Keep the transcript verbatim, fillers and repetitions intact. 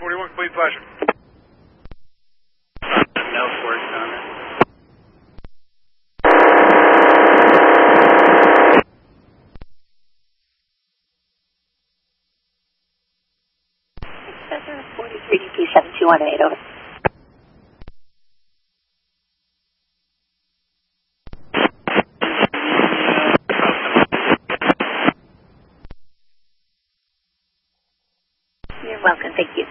forty-one, complete flashing. No force on it. forty-three D P seven two one eight, over. You're welcome, thank you.